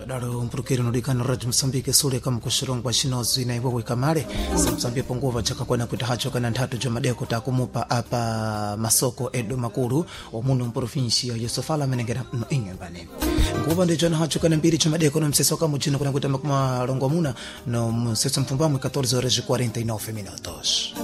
daro mpurukiri nodikana Radio Msambike sule kama kushirongwa shinozi na iwewe kamare Msambike ponguva chaka kwa nakuita hacho kana ntatu jomadeko takumupa apa masoko edo makuru omuno mprovinsi ya Yosofala menengera no ingembane nguva ndi jona hacho kana mbiri jomadeko no msesoka mujino kuna kuita makuma longwa muna no mseso mpumbamu 14 horas e 49 minutos